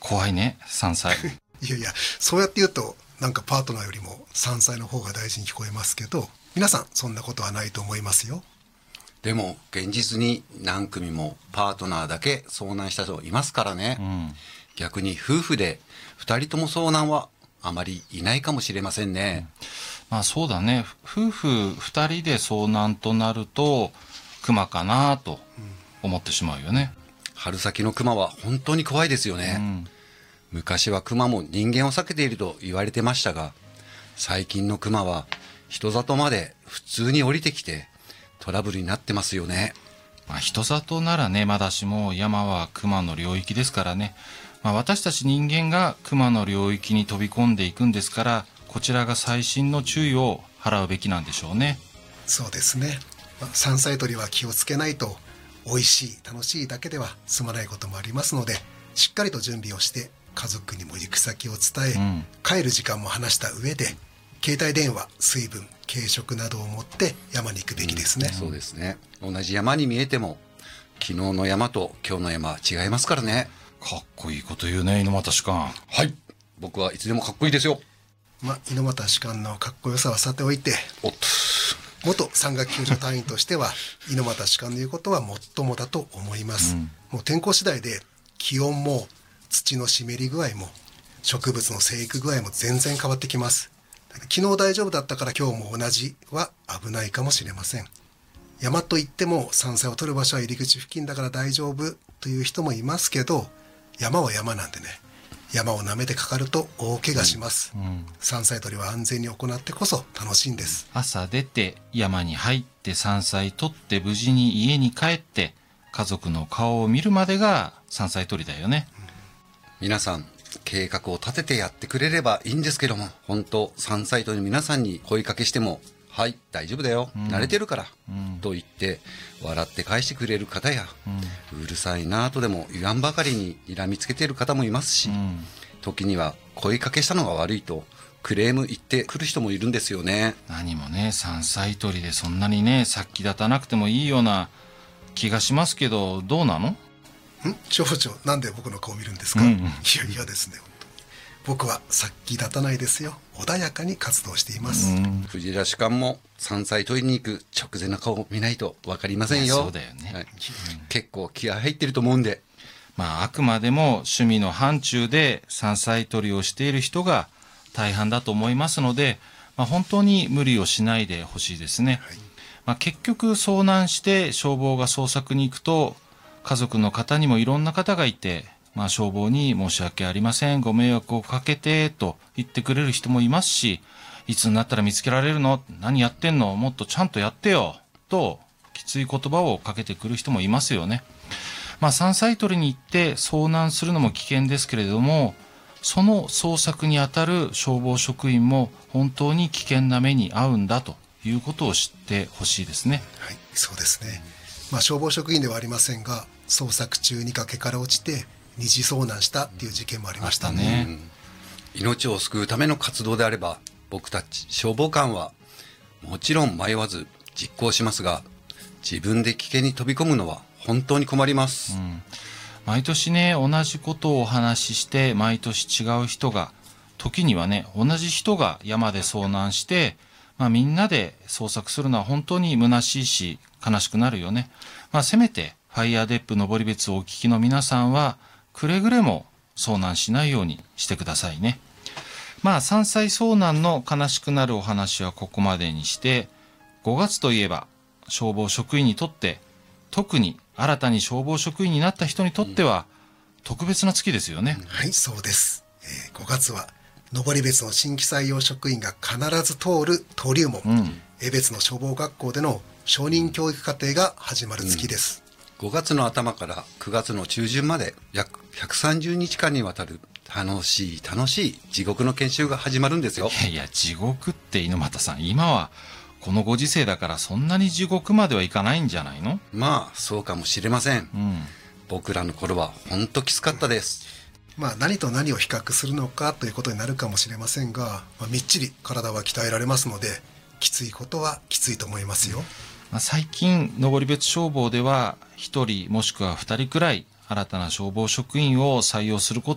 怖いね、山菜。 いやいや、そうやって言うとなんかパートナーよりも山菜の方が大事に聞こえますけど、皆さんそんなことはないと思いますよ。 でも現実に何組もパートナーだけ遭難した人いますからね、逆に夫婦で2人とも遭難はあまりいないかもしれませんね。 まあそうだね、夫婦2人で遭難となると熊かなと思ってしまうよね。 春先の熊は本当に怖いですよね、昔は熊も人間を避けていると言われてましたが、最近の熊は人里まで普通に降りてきてトラブルになってますよね。 まあ、人里ならねまだしも、山は熊の領域ですからね、まあ、私たち人間が熊の領域に飛び込んでいくんですから、こちらが細心の注意を払うべきなんでしょうね。 そうですね、山菜採りは気をつけないと美味しい楽しいだけでは済まないこともありますので、しっかりと準備をして家族にも行く先を伝え、帰る時間も話した上で携帯電話、水分、軽食などを持って山に行くべきですね、 そうですね。同じ山に見えても昨日の山と今日の山は違いますからね。 かっこいいこと言うね、猪俣士官。 はい、僕はいつでもかっこいいですよ。 猪俣士官のかっこよさはさておいて、 おっと、 元山岳救助隊員としては猪俣士官の言うことはもっともだと思います、もう天候次第で気温も土の湿り具合も植物の生育具合も全然変わってきます。昨日大丈夫だったから今日も同じは危ないかもしれません。山といっても山菜を取る場所は入り口付近だから大丈夫という人もいますけど、山は山なんでね、山を舐めてかかると大怪我します、山菜採りは安全に行ってこそ楽しいんです。 朝出て山に入って山菜取って無事に家に帰って家族の顔を見るまでが山菜採りだよね、 皆さん計画を立ててやってくれればいいんですけども、本当山菜採りの皆さんに声かけしても、はい大丈夫だよ、慣れてるから、と言って笑って返してくれる方や、うるさいなぁとでも言わんばかりに睨みつけている方もいますし、時には声かけしたのが悪いとクレーム言ってくる人もいるんですよね。 何もね山菜採りでそんなにね殺気立たなくてもいいような気がしますけど、どうなの？ 町長、なんで僕の顔見るんですか？いや嫌ですね、本当に。僕は殺気立たないですよ。穏やかに活動しています。 藤田士官も山菜採りに行く直前の顔を見ないと分かりませんよ。 そうだよね、 結構気合入ってると思うんで、 まああくまでも趣味の範疇で山菜採りをしている人が大半だと思いますので、本当に無理をしないでほしいですね、結局遭難して消防が捜索に行くと、家族の方にもいろんな方がいて、消防に申し訳ありません、ご迷惑をかけてと言ってくれる人もいますし、いつになったら見つけられるの、何やってんの、もっとちゃんとやってよときつい言葉をかけてくる人もいますよね。山菜採りに行って遭難するのも危険ですけれども、その捜索にあたる消防職員も本当に危険な目に遭うんだということを知ってほしいですね。 はい、そうですね。消防職員ではありませんが、捜索中に崖から落ちて二次遭難したっていう事件もありましたね。 命を救うための活動であれば、僕たち消防官はもちろん迷わず実行しますが、自分で危険に飛び込むのは本当に困ります、 毎年ね同じことをお話しして、毎年違う人が、時にはね同じ人が山で遭難して、みんなで捜索するのは本当に虚しいし悲しくなるよね。せめてファイヤーデップ登別をお聞きの皆さんはくれぐれも遭難しないようにしてくださいね。山菜遭難の悲しくなるお話はここまでにして、5月といえば消防職員にとって、特に新たに消防職員になった人にとっては特別な月ですよね。 はい、そうです、5月は登別の新規採用職員が必ず通る登竜門、江別の消防学校での承認教育課程が始まる月です、 5月の頭から9月の中旬まで約130日間にわたる楽しい地獄の研修が始まるんですよ。 いや地獄って猪俣さん、今はこのご時世だからそんなに地獄まではいかないんじゃないの？ そうかもしれません、僕らの頃は本当きつかったです。 何と何を比較するのかということになるかもしれませんが、みっちり体は鍛えられますので、きついことはきついと思いますよ。 最近登別消防では1人もしくは2人くらい新たな消防職員を採用すること